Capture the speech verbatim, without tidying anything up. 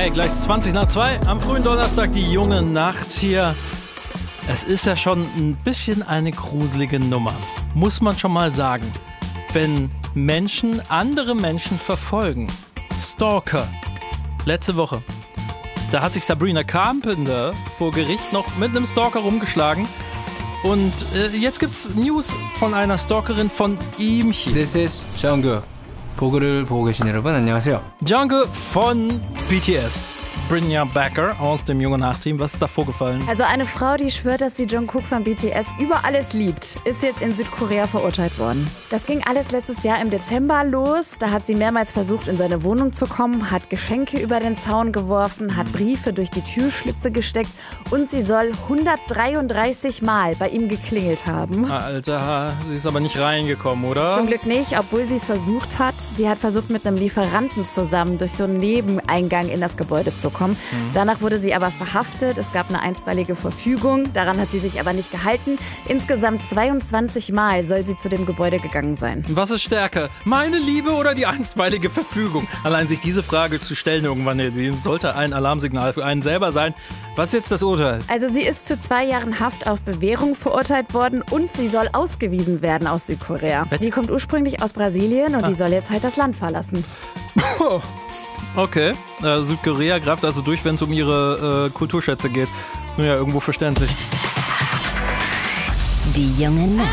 Hey, gleich zwanzig nach zwei am frühen Donnerstag, die junge Nacht hier. Es ist ja schon ein bisschen eine gruselige Nummer, muss man schon mal sagen. Wenn Menschen andere Menschen verfolgen. Stalker. Letzte Woche. Da hat sich Sabrina Carpenter vor Gericht noch mit einem Stalker rumgeschlagen. Und äh, jetzt gibt's News von einer Stalkerin von ihm hier. This is Jungkook. 보고를 보고 계신 여러분 안녕하세요. Jungkook von B T S. Brynja Becker aus dem jungen Nachteam. Was ist da vorgefallen? Also eine Frau, die schwört, dass sie Jungkook von B T S über alles liebt, ist jetzt in Südkorea verurteilt worden. Das ging alles letztes Jahr im Dezember los. Da hat sie mehrmals versucht, in seine Wohnung zu kommen, hat Geschenke über den Zaun geworfen, hat Briefe durch die Türschlitze gesteckt und sie soll hundertdreiunddreißig Mal bei ihm geklingelt haben. Alter, sie ist aber nicht reingekommen, oder? Zum Glück nicht, obwohl sie es versucht hat. Sie hat versucht, mit einem Lieferanten zusammen durch so einen Nebeneingang in das Gebäude zu kommen. Mhm. Danach wurde sie aber verhaftet. Es gab eine einstweilige Verfügung. Daran hat sie sich aber nicht gehalten. Insgesamt zweiundzwanzig Mal soll sie zu dem Gebäude gegangen sein. Was ist stärker? Meine Liebe oder die einstweilige Verfügung? Allein sich diese Frage zu stellen irgendwann sollte ein Alarmsignal für einen selber sein. Was ist jetzt das Urteil? Also sie ist zu zwei Jahren Haft auf Bewährung verurteilt worden und sie soll ausgewiesen werden aus Südkorea. Die kommt ursprünglich aus Brasilien und ah. die soll jetzt halt das Land verlassen. Oh. Okay, äh, Südkorea greift also durch, wenn es um ihre äh, Kulturschätze geht. Naja, irgendwo verständlich. Die junge Nacht.